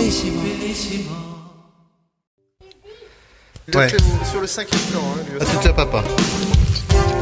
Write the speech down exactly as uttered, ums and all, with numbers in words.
Il a Ouais. fait au- sur le cinquième temps. Hein, lui À aussi. tout à papa.